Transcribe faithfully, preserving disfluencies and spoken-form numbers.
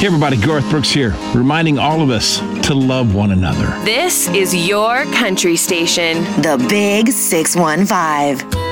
Hey everybody, Garth Brooks here, reminding all of us to love one another. This is your country station. The Big six one five.